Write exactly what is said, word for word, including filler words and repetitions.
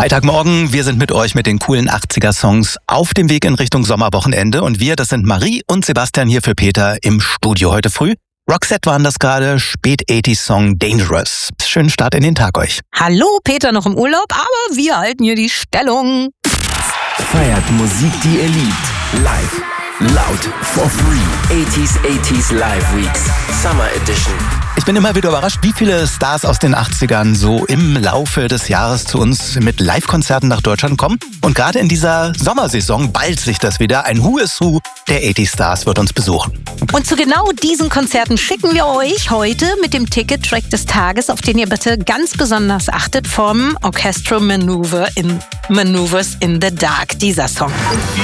Freitagmorgen, wir sind mit euch mit den coolen achtziger-Songs auf dem Weg in Richtung Sommerwochenende. Und wir, das sind Marie und Sebastian hier für Peter im Studio heute früh. Roxette waren das gerade, Spät-achtziger-Song Dangerous. Schönen Start in den Tag euch. Hallo, Peter noch im Urlaub, aber wir halten hier die Stellung. Feiert Musik, die ihr liebt. Live. Laut. For free. achtziger achtziger Live Weeks. Summer Edition. Ich bin immer wieder überrascht, wie viele Stars aus den achtzigern so im Laufe des Jahres zu uns mit Live-Konzerten nach Deutschland kommen. Und gerade in dieser Sommersaison ballt sich das wieder. Ein Who is Who der achtziger-Stars wird uns besuchen. Und zu genau diesen Konzerten schicken wir euch heute mit dem Ticket-Track des Tages, auf den ihr bitte ganz besonders achtet, vom Orchestral Maneuver in Maneuvers in the Dark, dieser Song.